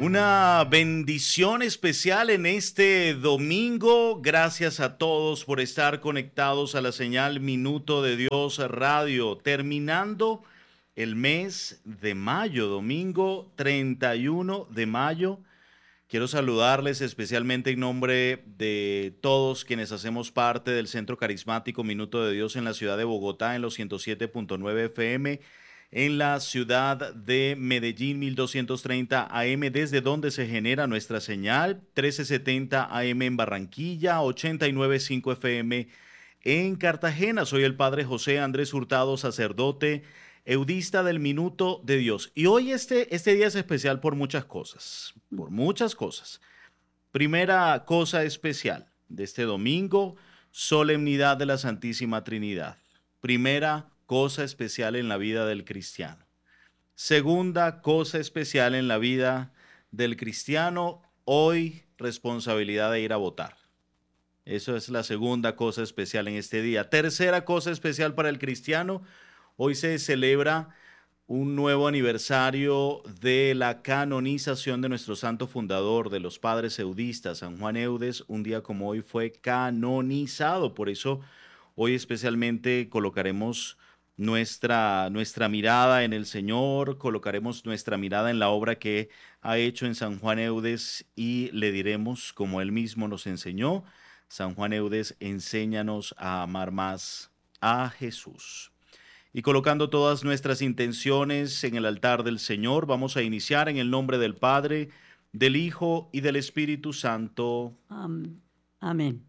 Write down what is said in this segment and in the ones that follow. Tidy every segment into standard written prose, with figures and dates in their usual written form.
Una bendición especial en este domingo. Gracias a todos por estar conectados a la señal Minuto de Dios Radio. Terminando el mes de mayo, domingo 31 de mayo. Quiero saludarles especialmente en nombre de todos quienes hacemos parte del Centro Carismático Minuto de Dios en la ciudad de Bogotá en los 107.9 FM, en la ciudad de Medellín 1230 AM, desde donde se genera nuestra señal, 1370 AM en Barranquilla, 89.5 FM en Cartagena. Soy el Padre José Andrés Hurtado, sacerdote eudista del Minuto de Dios. Y hoy este día es especial por muchas cosas, por muchas cosas. Primera cosa especial de este domingo, solemnidad de la Santísima Trinidad. Primera cosa especial en la vida del cristiano. Segunda cosa especial en la vida del cristiano, hoy responsabilidad de ir a votar. Eso es la segunda cosa especial en este día. Tercera cosa especial para el cristiano, hoy se celebra un nuevo aniversario de la canonización de nuestro santo fundador, de los padres eudistas, San Juan Eudes. Un día como hoy fue canonizado, por eso hoy especialmente colocaremos nuestra mirada en el Señor, colocaremos nuestra mirada en la obra que ha hecho en San Juan Eudes y le diremos, como él mismo nos enseñó: San Juan Eudes, enséñanos a amar más a Jesús. Y colocando todas nuestras intenciones en el altar del Señor, vamos a iniciar en el nombre del Padre, del Hijo y del Espíritu Santo. Amén.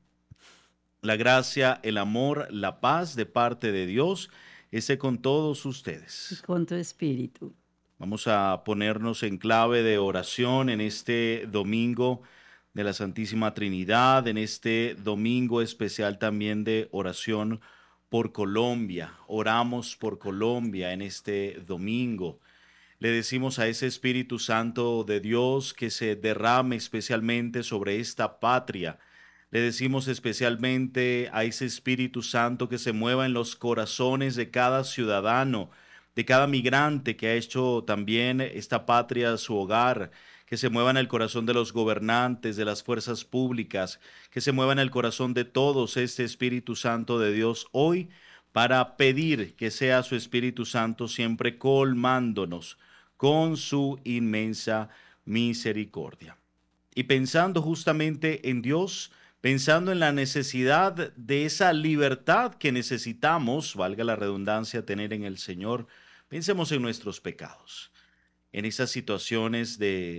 La gracia, el amor, la paz de parte de Dios esté con todos Y ustedes. con tu espíritu. Vamos a ponernos en clave de oración en este domingo de la Santísima Trinidad, en este domingo especial también de oración por Colombia. Oramos por Colombia en este domingo. Le decimos a ese Espíritu Santo de Dios que se derrame especialmente sobre esta patria. Le decimos especialmente a ese Espíritu Santo que se mueva en los corazones de cada ciudadano, de cada migrante que ha hecho también esta patria su hogar, que se mueva en el corazón de los gobernantes, de las fuerzas públicas, que se mueva en el corazón de todos este Espíritu Santo de Dios hoy, para pedir que sea su Espíritu Santo siempre colmándonos con su inmensa misericordia. Y pensando justamente en Dios, pensando en la necesidad de esa libertad que necesitamos, valga la redundancia, tener en el Señor, pensemos en nuestros pecados, en esas situaciones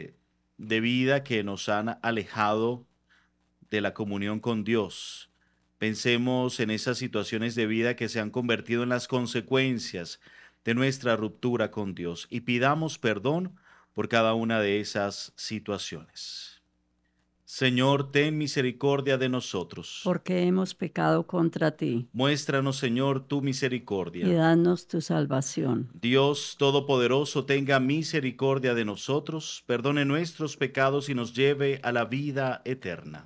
de vida que nos han alejado de la comunión con Dios. Pensemos en esas situaciones de vida que se han convertido en las consecuencias de nuestra ruptura con Dios y pidamos perdón por cada una de esas situaciones. Señor, ten misericordia de nosotros. Porque hemos pecado contra ti. Muéstranos, Señor, tu Y misericordia. danos tu salvación. Dios Todopoderoso, tenga misericordia de nosotros, perdone nuestros pecados y nos lleve a la vida eterna.